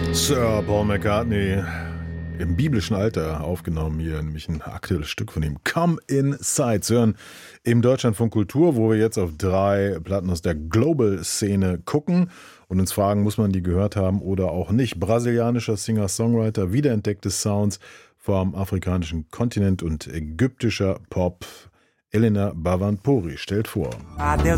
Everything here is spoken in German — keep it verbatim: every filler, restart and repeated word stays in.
Sir Paul McCartney, im biblischen Alter aufgenommen, hier nämlich ein aktuelles Stück von ihm, Come Inside, zu hören im Deutschlandfunk Kultur, wo wir jetzt auf drei Platten aus der Global-Szene gucken und uns fragen, muss man die gehört haben oder auch nicht. Brasilianischer Singer-Songwriter, wiederentdeckte Sounds vom afrikanischen Kontinent und ägyptischer Pop. Helena Bhavampuri stellt vor. Adeus